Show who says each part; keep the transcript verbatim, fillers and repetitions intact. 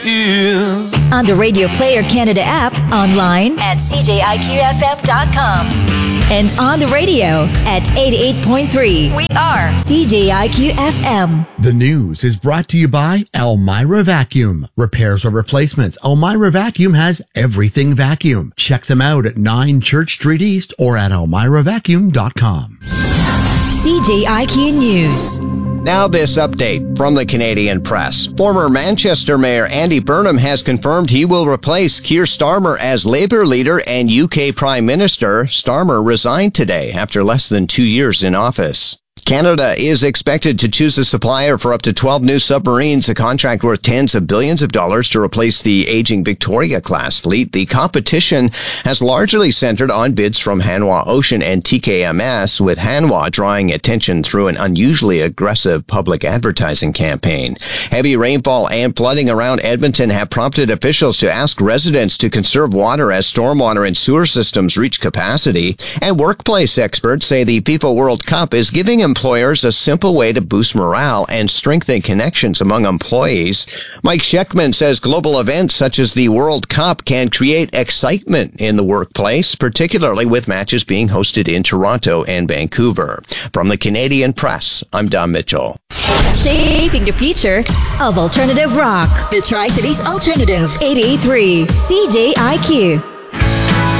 Speaker 1: Is
Speaker 2: on the Radio Player Canada app, online at c j i q f m dot com, and on the radio at eighty-eight point three. We are C J I Q F M.
Speaker 3: The news is brought to you by Elmira Vacuum. Repairs or replacements, Elmira Vacuum has everything vacuum. Check them out at nine Church Street East or at elmira vacuum dot com.
Speaker 2: C J I Q News.
Speaker 4: Now this update from the Canadian Press. Former Manchester Mayor Andy Burnham has confirmed he will replace Keir Starmer as Labour leader and U K Prime Minister. Starmer resigned today after less than two years in office. Canada is expected to choose a supplier for up to twelve new submarines, a contract worth tens of billions of dollars to replace the aging Victoria-class fleet. The competition has largely centered on bids from Hanwha Ocean and T K M S, with Hanwha drawing attention through an unusually aggressive public advertising campaign. Heavy rainfall and flooding around Edmonton have prompted officials to ask residents to conserve water as stormwater and sewer systems reach capacity. And workplace experts say the FIFA World Cup is giving employers a simple way to boost morale and strengthen connections among employees. Mike Sheckman says global events such as the World Cup can create excitement in the workplace, particularly with matches being hosted in Toronto and Vancouver. From the Canadian Press, I'm Don Mitchell.
Speaker 2: Shaping the future of alternative rock. The Tri-Cities Alternative. eighty-eight point three C J I Q.